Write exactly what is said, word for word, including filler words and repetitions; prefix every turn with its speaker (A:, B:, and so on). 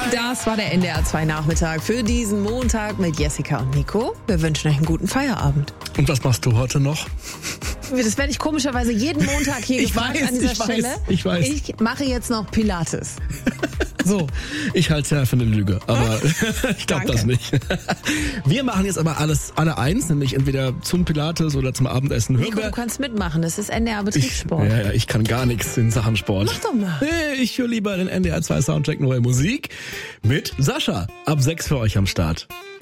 A: Das war der N D R zwei Nachmittag für diesen Montag mit Jessica und Nico. Wir wünschen euch einen guten Feierabend.
B: Und was machst du heute noch?
A: Das werde ich komischerweise jeden Montag hier
B: ich
A: gefragt
B: weiß,
A: an dieser
B: ich
A: Stelle.
B: Weiß, ich weiß.
A: Ich mache jetzt noch Pilates. So.
B: Ich halte es ja für eine Lüge, aber ich glaube das nicht. Wir machen jetzt aber alles, alle eins, nämlich entweder zum Pilates oder zum Abendessen.
A: Nico, du kannst mitmachen, das ist N D R Betriebssport.
B: Ich, ja, ja, ich kann gar nichts in Sachen Sport.
A: Mach doch mal.
B: Hey, ich höre lieber den N D R zwei Soundcheck Neue Musik mit Sascha. Ab sechs für euch am Start.